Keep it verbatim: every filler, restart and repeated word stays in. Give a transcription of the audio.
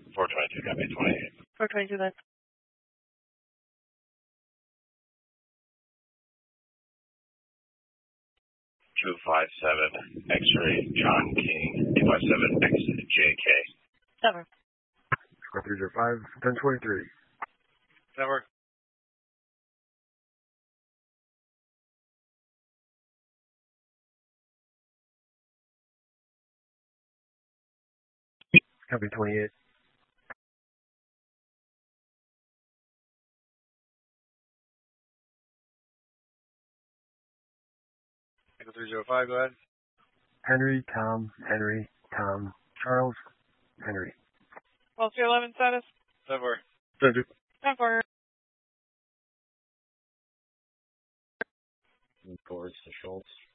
four twenty-two, copy twenty-eight. four twenty-two, then. two five seven, X-ray, John King, two five seven, X J K. Seven. Square three zero five, ten twenty-three. Network. Copy twenty-eight. Echo three zero five, go ahead. Henry, Tom, Henry, Tom, Charles, Henry. twelve three eleven status. Network. Center. Network. Forwards to Schultz.